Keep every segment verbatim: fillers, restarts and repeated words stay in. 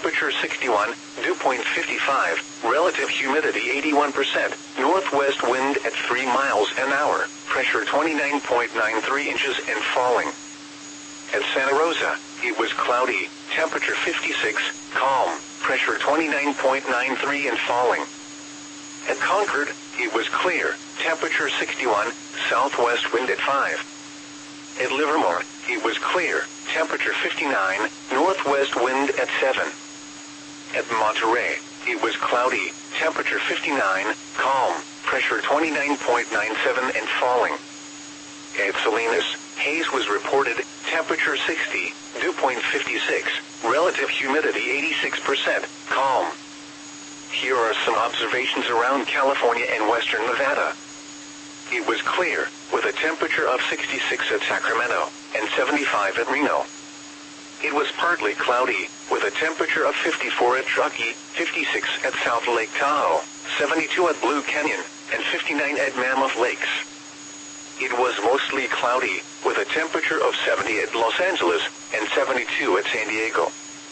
temperature sixty-one, dew point fifty-five, relative humidity eighty-one percent, northwest wind at three miles an hour, pressure twenty-nine point nine three inches and falling. At Santa Rosa, it was cloudy, temperature fifty-six, calm, pressure twenty-nine point nine three and falling. At Concord, it was clear, temperature sixty-one, southwest wind at five. At Livermore, it was clear, temperature fifty-nine, northwest wind at seven. At Monterey, it was cloudy, temperature fifty-nine, calm, pressure twenty-nine point nine seven and falling. At Salinas, haze was reported, temperature sixty, dew point fifty-six, relative humidity eighty-six percent, calm. Here are some observations around California and western Nevada. It was clear, with a temperature of sixty-six at Sacramento, and seventy-five at Reno. It was partly cloudy, with a temperature of fifty-four at Truckee, fifty-six at South Lake Tahoe, seventy-two at Blue Canyon, and fifty-nine at Mammoth Lakes. It was mostly cloudy, with a temperature of seventy at Los Angeles, and seventy-two at San Diego.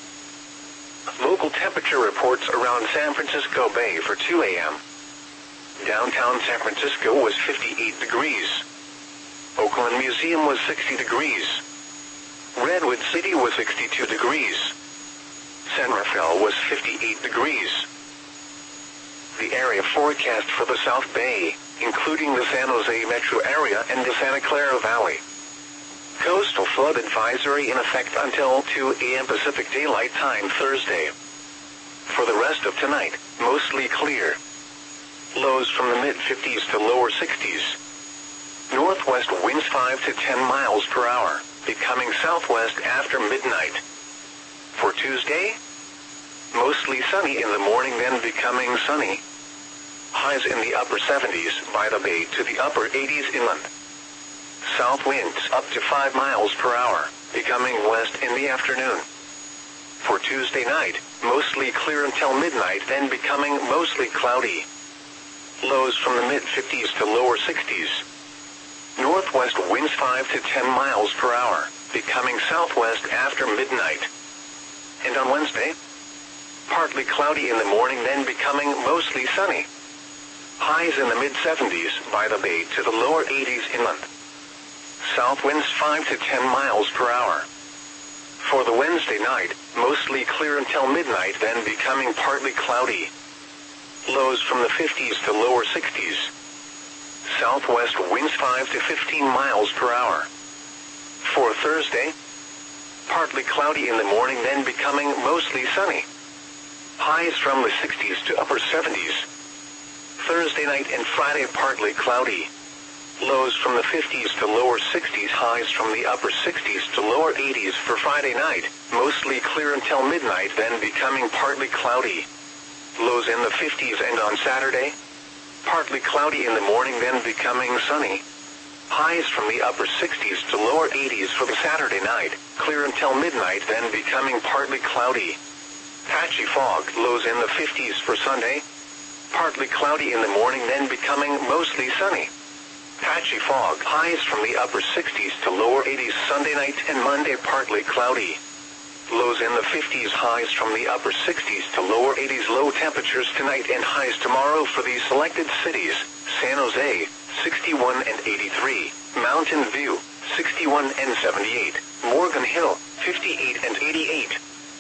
Local temperature reports around San Francisco Bay for two a m Downtown San Francisco was fifty-eight degrees. Oakland Museum was sixty degrees. Redwood City was sixty-two degrees. San Rafael was fifty-eight degrees. The area forecast for the South Bay, including the San Jose metro area and the Santa Clara Valley. Coastal flood advisory in effect until two a m Pacific Daylight Time Thursday. For the rest of tonight, mostly clear. Lows from the mid fifties to lower sixties. Northwest winds five to ten miles per hour, becoming southwest after midnight. For Tuesday, mostly sunny in the morning, then becoming sunny. Highs in the upper seventies by the bay to the upper eighties inland. South winds up to five miles per hour, becoming west in the afternoon. For Tuesday night, mostly clear until midnight, then becoming mostly cloudy. Lows from the mid fifties to lower sixties. Northwest winds five to ten miles per hour, becoming southwest after midnight. And on Wednesday, partly cloudy in the morning, then becoming mostly sunny. Highs in the mid seventies by the bay to the lower eighties inland. South winds five to ten miles per hour. For the Wednesday night, mostly clear until midnight, then becoming partly cloudy. Lows from the fifties to lower sixties. Southwest winds five to fifteen miles per hour. For Thursday, partly cloudy in the morning, then becoming mostly sunny. Highs from the sixties to upper seventies. Thursday night and Friday partly cloudy. Lows from the fifties to lower sixties, highs from the upper sixties to lower eighties for Friday night, mostly clear until midnight, then becoming partly cloudy. Lows in the fifties, and on Saturday, partly cloudy in the morning, then becoming sunny. Highs from the upper sixties to lower eighties for the Saturday night, clear until midnight, then becoming partly cloudy. Patchy fog, lows in the fifties for Sunday. Partly cloudy in the morning, then becoming mostly sunny. Patchy fog, highs from the upper sixties to lower eighties Sunday night and Monday, partly cloudy. Lows in the fifties, highs from the upper sixties to lower eighties. Low temperatures tonight and highs tomorrow for these selected cities: San Jose, sixty-one and eighty-three, Mountain View, sixty-one and seventy-eight, Morgan Hill, fifty-eight and eighty-eight.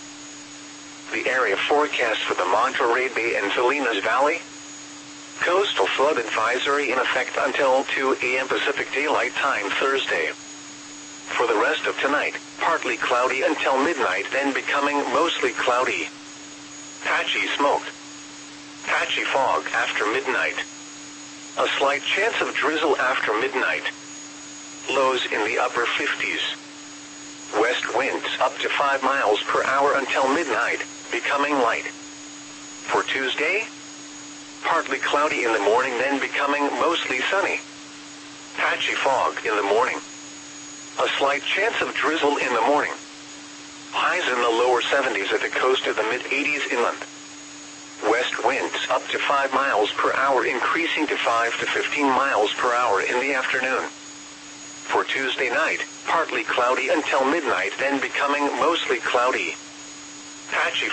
The area forecast for the Monterey Bay and Salinas Valley. Coastal flood advisory in effect until two a m Pacific Daylight Time Thursday. For the rest of tonight, partly cloudy until midnight, then becoming mostly cloudy. Patchy smoke. Patchy fog after midnight. A slight chance of drizzle after midnight. Lows in the upper fifties. West winds up to five miles per hour until midnight, becoming light. For Tuesday, partly cloudy in the morning, then becoming mostly sunny. Patchy fog in the morning. A slight chance of drizzle in the morning. Highs in the lower seventies at the coast of the mid-eighties inland. West winds up to five miles per hour, increasing to five to fifteen miles per hour in the afternoon. For Tuesday night, partly cloudy until midnight, then becoming mostly cloudy. Patchy